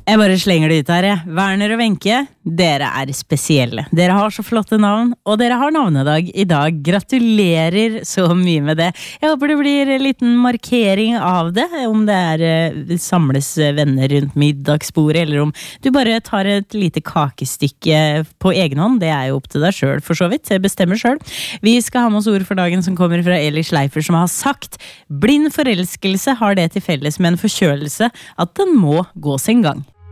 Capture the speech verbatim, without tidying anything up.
Jeg bare slenger det ut her, jeg. Werner og Wenche, dere er spesielle. Dere har så flotte navn, og dere har navnedag i dag. Gratulerer så mye med det. Jeg håper det blir en liten markering av det, om det er samles venner rundt middagsbordet, eller om du bare tar et lite kakestykke på egen hånd. Det er jo opp til deg selv, for så vidt. Jeg bestemmer selv. Vi skal ha med oss ord for dagen som kommer fra Eli Schleifer, som har sagt: blind forelskelse har det til felles med en forkjølelse at den må gå sin gang.